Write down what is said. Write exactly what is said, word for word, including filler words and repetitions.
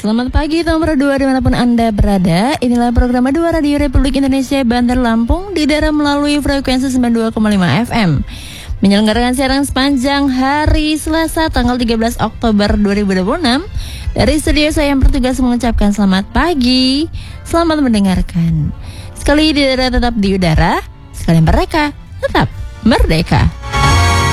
Selamat pagi nomor dua dimanapun Anda berada. Inilah program dua Radio Republik Indonesia Bantar Lampung didara melalui frekuensi sembilan puluh dua koma lima F M. Menyelenggarakan siaran sepanjang hari Selasa tanggal tiga belas Oktober dua ribu dua puluh enam. Dari studio saya yang bertugas mengucapkan selamat pagi. Selamat mendengarkan. Sekali didara tetap di udara, sekali mereka tetap merdeka.